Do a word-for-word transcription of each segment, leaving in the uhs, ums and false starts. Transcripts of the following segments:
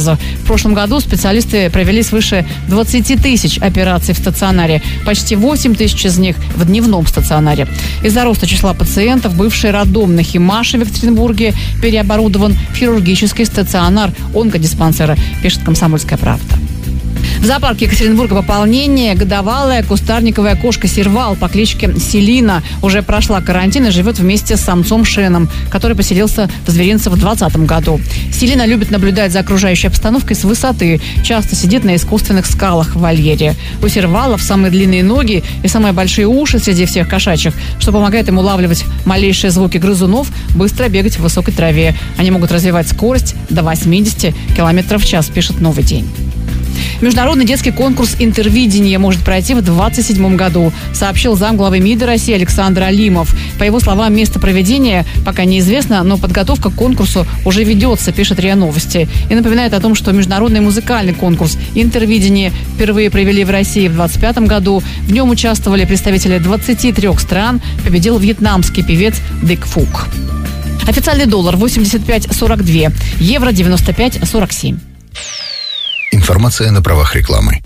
метастазов. В прошлом году специалисты провели свыше двадцать тысяч операций в стационаре. Почти восемь тысяч из них в дневном стационаре. Из-за роста числа пациентов бывший роддом на Химаше в Екатеринбурге переоборудован в хирургический стационар онкодиспансера, пишет «Комсомольская правда». В зоопарке Екатеринбурга пополнение. Годовалая кустарниковая кошка Сервал по кличке Селина уже прошла карантин и живет вместе с самцом Шеном, который поселился в зверинце в двадцатом году. Селина любит наблюдать за окружающей обстановкой с высоты. Часто сидит на искусственных скалах в вольере. У Сервалов самые длинные ноги и самые большие уши среди всех кошачьих, что помогает им улавливать малейшие звуки грызунов, быстро бегать в высокой траве. Они могут развивать скорость до восемьдесят километров в час, пишет «Новый день». Международный детский конкурс «Интервидение» может пройти в двадцать седьмом году, сообщил замглавы МИДа России Александр Алимов. По его словам, место проведения пока неизвестно, но подготовка к конкурсу уже ведется, пишет РИА Новости. И напоминает о том, что международный музыкальный конкурс «Интервидение» впервые провели в России в двадцать пятом году. В нем участвовали представители двадцати трёх стран. Победил вьетнамский певец Дик Фук. Официальный доллар восемьдесят пять сорок два, евро девяносто пять сорок семь. Информация на правах рекламы.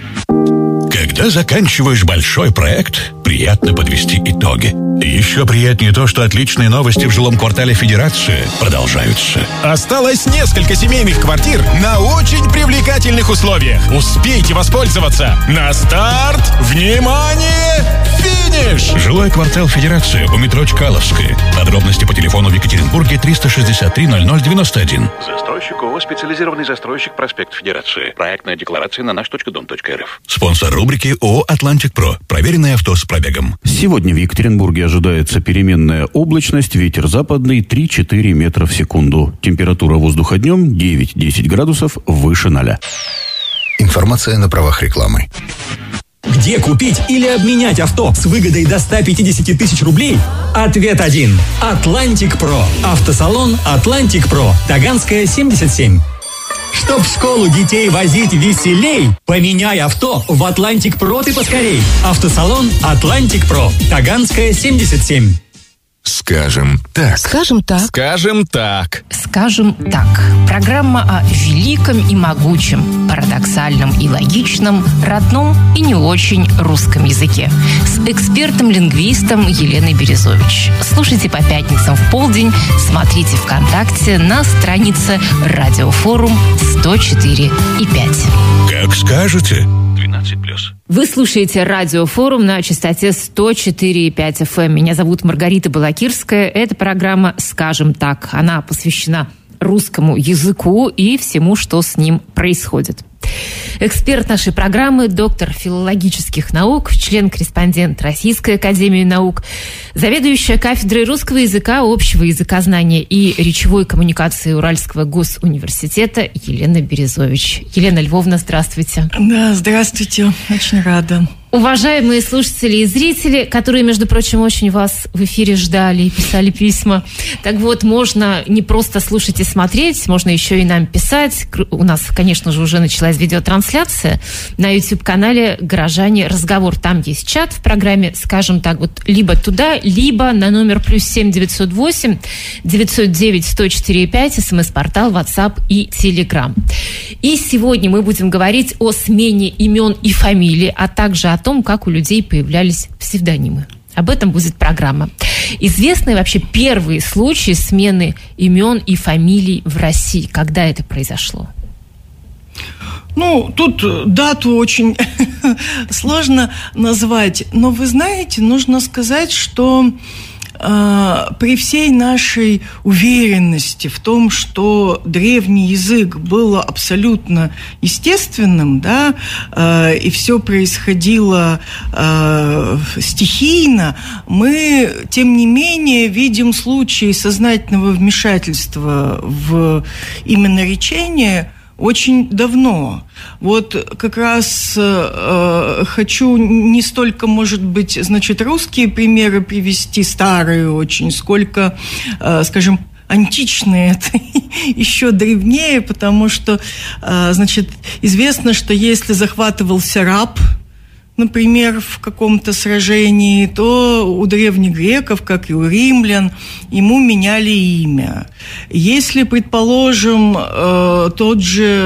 Когда заканчиваешь большой проект, приятно подвести итоги. Еще приятнее то, что отличные новости в жилом квартале Федерации продолжаются. Осталось несколько семейных квартир на очень привлекательных условиях. Успейте воспользоваться. На старт! Внимание! Финиш! Жилой квартал Федерации у метро Чкаловская. Подробности по телефону в Екатеринбурге триста шестьдесят три ноль ноль девяносто один. Застройщик ООО «Специализированный застройщик», проспект Федерации. Проектная декларация на наш точка дом точка эр эф. Спонсор рубрики ООО «Атлантик Про». Проверенное авто с пробегом. Сегодня в Екатеринбурге ожидается переменная облачность, ветер западный три-четыре метра в секунду. Температура воздуха днем девять-десять градусов выше ноля. Информация на правах рекламы. Где купить или обменять авто с выгодой до ста пятидесяти тысяч рублей? Ответ один. «Атлантик Про». Автосалон «Атлантик Про». Таганская, семьдесят семь. Чтоб в школу детей возить веселей, поменяй авто в «Атлантик Про» ты поскорей. Автосалон «Атлантик Про». Таганская, семьдесят семь. Скажем так. Скажем так. Скажем так. Скажем так. Программа о великом и могучем, парадоксальном и логичном, родном и не очень русском языке. С экспертом-лингвистом Еленой Березович. Слушайте по пятницам в полдень. Смотрите ВКонтакте на странице Радиофорум сто четыре и пять. Как скажете. двенадцать плюс. Вы слушаете Радиофорум на частоте сто четыре и пять эф эм. Меня зовут Маргарита Балакирская. Это программа «Скажем так». Она посвящена русскому языку и всему, что с ним происходит. Эксперт нашей программы, доктор филологических наук, член-корреспондент Российской академии наук, заведующая кафедрой русского языка, общего языкознания и речевой коммуникации Уральского госуниверситета Елена Березович. Елена Львовна, здравствуйте. Да, здравствуйте. Очень рада. Уважаемые слушатели и зрители, которые, между прочим, очень вас в эфире ждали и писали письма. Так вот, можно не просто слушать и смотреть, можно еще и нам писать. У нас, конечно же, уже началась видеотрансляция на YouTube-канале «Горожане. Разговор». Там есть чат в программе, скажем так, вот либо туда, либо на номер плюс семь девятьсот восемь девятьсот девять сто четыре и пять, смс-портал, WhatsApp и Telegram. И сегодня мы будем говорить о смене имен и фамилий, а также о том, как у людей появлялись псевдонимы. Об этом будет программа. Известны вообще первые случаи смены имен и фамилий в России? Когда это произошло? Ну, тут дату очень сложно назвать. Но вы знаете, нужно сказать, что при всей нашей уверенности в том, что древний язык был абсолютно естественным, да, и все происходило стихийно, мы, тем не менее, видим случаи сознательного вмешательства в именно речение очень давно. Вот как раз э, хочу не столько, может быть, значит, русские примеры привести, старые очень, сколько, э, скажем, античные, это еще древнее, потому что, э, значит, известно, что если захватывался раб, например, в каком-то сражении, то у древних греков, как и у римлян, ему меняли имя. Если, предположим, э, тот же